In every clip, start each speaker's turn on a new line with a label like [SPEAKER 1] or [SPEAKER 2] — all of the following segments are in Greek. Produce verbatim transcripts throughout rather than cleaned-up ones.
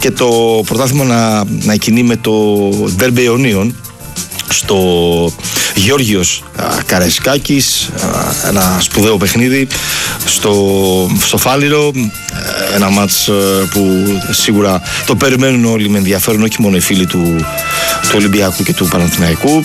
[SPEAKER 1] και το πρωτάθλημα να, να κινεί με το Ντέρμπι Ιωνίων στο Γεώργιος Καραϊσκάκης, ένα σπουδαίο παιχνίδι στο, στο Φάληρο, ένα μάτς που σίγουρα το περιμένουν όλοι με ενδιαφέρον, όχι μόνο οι φίλοι του, του Ολυμπιακού και του Παναθηναϊκού,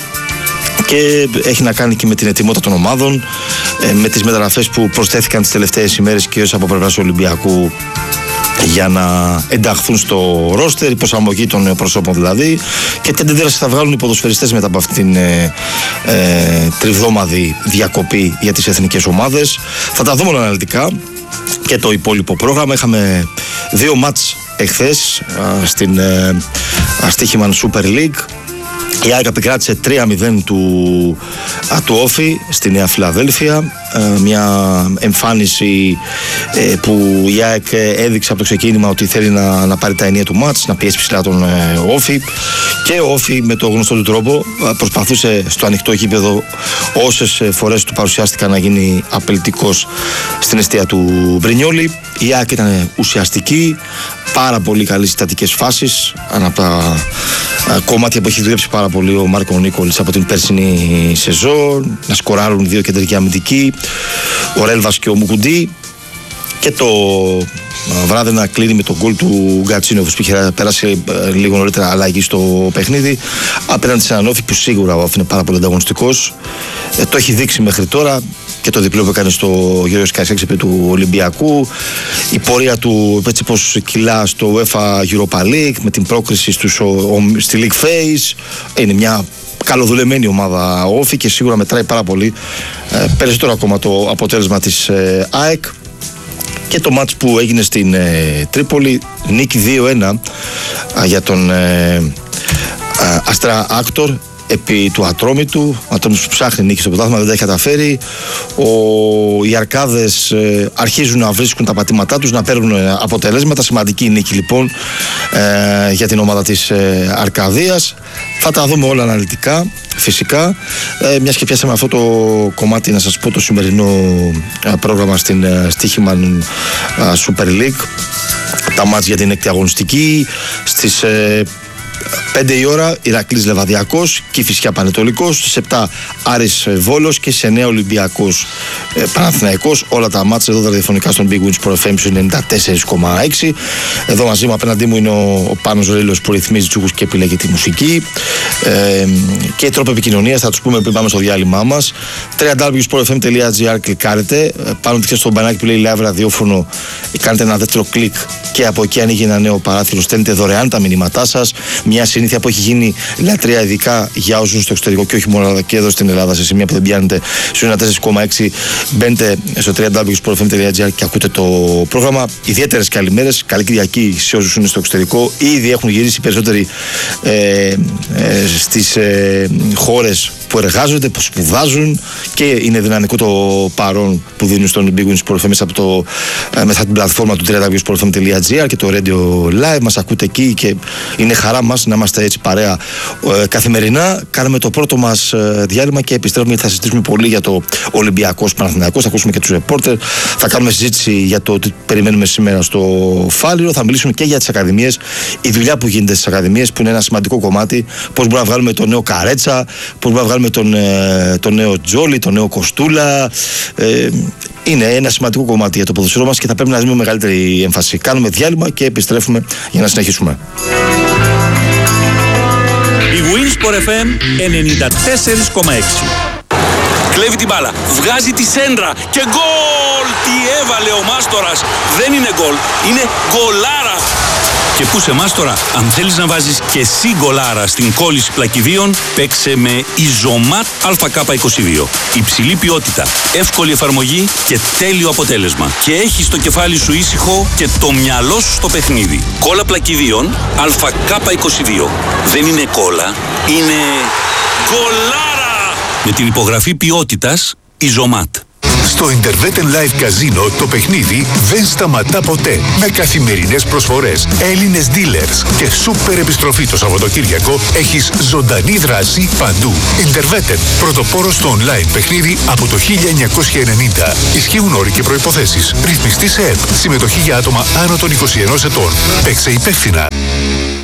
[SPEAKER 1] και έχει να κάνει και με την ετοιμότητα των ομάδων, με τις μεταγραφές που προσθέθηκαν τις τελευταίες ημέρες και από πλευράς του Ολυμπιακού για να ενταχθούν στο ρόστερ, η προσαρμογή των προσώπων δηλαδή, και τι αντίδραση θα βγάλουν οι ποδοσφαιριστές μετά από αυτήν την ε, ε, τριβδόμαδη διακοπή για τις εθνικές ομάδες. Θα τα δούμε όλα αναλυτικά και το υπόλοιπο πρόγραμμα. Είχαμε δύο μάτς εχθές α, στην ε, Αστίχημαν Super League. Η ΑΕΚ επικράτησε τρία μηδέν του, α, του Όφη στη Νέα Φιλαδέλφια, ε, μια εμφάνιση ε, που η ΑΕΚ έδειξε από το ξεκίνημα ότι θέλει να, να πάρει τα ενία του μάτς, να πιέσει ψηλά τον ε, Όφη, και ο Όφη με το γνωστό του τρόπο προσπαθούσε στο ανοιχτό γήπεδο όσες φορές του παρουσιάστηκαν να γίνει απελτικός στην εστία του Μπρινιόλη. Η ΑΕΚ ήταν ουσιαστική, πάρα πολύ καλές συστατικές φάσεις, ένα από τα κομμάτια που έχει δουλέψει πάρα πολύ ο Μάρκο Νίκολης από την περσινή σεζόν, να σκοράρουν δύο κεντρικοί αμυντικοί, ο Ρέλβας και ο Μουκουντή, και το βράδυ να κλείνει με τον γκολ του Γκατσίνοβς που είχε περάσει λίγο νωρίτερα αλλαγή στο παιχνίδι απέναντι σε έναν Όφη που σίγουρα ο Όφη είναι πάρα πολύ ανταγωνιστικός. Ε, το έχει δείξει μέχρι τώρα και το διπλό που έκανε στο Γεώργιος Καραϊσκάκης επί του Ολυμπιακού. Η πορεία του έτσι πως κυλά στο UEFA Europa League με την πρόκριση στους, ο, ο, στη League Phase. Είναι μια καλοδουλεμένη ομάδα Όφη και σίγουρα μετράει πάρα πολύ ε, περισσότερο ακόμα το αποτέλεσμα της ε, ΑΕΚ. Και το μάτς που έγινε στην ε, Τρίπολη, νίκη δύο ένα α, για τον ε, Αστρά Άκτορ επί του Ατρόμητου. Ο Ατρόμητος που ψάχνει νίκη στο πρωτάθλημα δεν τα έχει καταφέρει. Ο, οι Αρκάδες ε, αρχίζουν να βρίσκουν τα πατήματά τους, να παίρνουν ε, αποτελέσματα. Σημαντική νίκη λοιπόν ε, για την ομάδα της ε, Αρκαδίας. Θα τα δούμε όλα αναλυτικά φυσικά. Ε, μιας και πιάσαμε αυτό το κομμάτι, να σας πω το σημερινό ε, πρόγραμμα στην ε, Στίχημαν ε, Super League. Τα μάτς για την έκτη αγωνιστική στις ε, πέντε η ώρα Ηρακλής Λεβαδιακός, Κηφισιά Πανετολικός, στις επτά Άρης Βόλος και στις εννιά Ολυμπιακός ε, Παναθηναϊκός. Όλα τα μάτσα εδώ ραδιοφωνικά στον Big Win Sport εφ εμ ενενήντα τέσσερα κόμμα έξι. Εδώ μαζί μου απέναντί μου είναι ο, ο Πάνος Ρήλος που ρυθμίζει τους ήχους και επιλέγει τη μουσική. Ε, και τρόπο επικοινωνίας θα τους πούμε πριν πάμε στο διάλειμμά μας. double-u double-u double-u τελεία sport f m τελεία g r κλικάρετε. Πάνω δείξτε στο μπανάκι που λέει live ραδιόφωνο, κάνετε ένα δεύτερο κλικ και από εκεί ανοίγει ένα νέο παράθυρο. Στέλνετε δωρεάν τα μηνύματά σας. Μια συνήθεια που έχει γίνει λατρεία ειδικά για όσους στο εξωτερικό και όχι μόνο αλλά και εδώ στην Ελλάδα σε σημεία που δεν πιάνετε στο ενενήντα τέσσερα κόμμα έξι. Μπαίνετε στο double-u double-u double-u τελεία sport f m τελεία g r και ακούτε το πρόγραμμα. Ιδιαίτερες καλημέρες, καλή Κυριακή σε όσους είναι στο εξωτερικό. Ήδη έχουν γυρίσει περισσότεροι ε, ε, στις ε, χώρες που εργάζονται, που σπουδάζουν, και είναι δυναμικό το παρόν που δίνουν στον Big Win Sport εφ εμ μέσα από το, ε, μέσα την πλατφόρμα του double-u double-u double-u τελεία sport f m τελεία g r και το Radio Live. Μας ακούτε εκεί και είναι χαρά μας να είμαστε έτσι παρέα ε, καθημερινά. Κάνουμε το πρώτο μας ε, διάλειμμα και επιστρέφουμε, θα συζητήσουμε πολύ για το Ολυμπιακός Παναθηναϊκός, θα ακούσουμε και τους ρεπόρτερ, θα κάνουμε συζήτηση για το τι περιμένουμε σήμερα στο Φάληρο, θα μιλήσουμε και για τις ακαδημίες, η δουλειά που γίνεται στις ακαδημίες που είναι ένα σημαντικό κομμάτι, πώς μπορούμε να βγάλουμε τον νέο Καρέτσα, πώς μπορούμε να βγάλουμε τον, ε, τον νέο Τζόλι, τον νέο Κοστούλα. Ε, είναι ένα σημαντικό κομμάτι για το ποδοσφαιρό μας και θα πρέπει να δίνουμε μεγαλύτερη έμφαση. Κάνουμε διάλειμμα και επιστρέφουμε για να συνεχίσουμε.
[SPEAKER 2] Η Winsport εφ εμ ενενήντα τέσσερα κόμμα έξι. Κλέβει την μπάλα, βγάζει τη σέντρα και γκολ! Τι έβαλε ο Μάστορας! Δεν είναι γκολ, είναι γκολάρα! Και πού σε Μάστορα, αν θέλεις να βάζεις και εσύ γκολάρα στην κόλληση πλακιδίων, παίξε με Ιζωμάτ Α Κ είκοσι δύο. Υψηλή ποιότητα, εύκολη εφαρμογή και τέλειο αποτέλεσμα. Και έχεις το κεφάλι σου ήσυχο και το μυαλό σου στο παιχνίδι. Κόλλα πλακιδίων Α Κ είκοσι δύο. Δεν είναι κόλλα, είναι γκολάρα! Με την υπογραφή ποιότητας Ιζωμάτ.
[SPEAKER 3] Στο Interwetten Live Casino το παιχνίδι δεν σταματά ποτέ. Με καθημερινές προσφορές, Έλληνες dealers και σούπερ επιστροφή το Σαββατοκύριακο, έχεις ζωντανή δράση παντού. Interwetten, πρωτοπόρος στο online παιχνίδι από το χίλια εννιακόσια ενενήντα. Ισχύουν όροι και προϋποθέσεις. Ρυθμιστή σε ΕΠ. Συμμετοχή για άτομα άνω των είκοσι ενός ετών. Παίξε υπεύθυνα.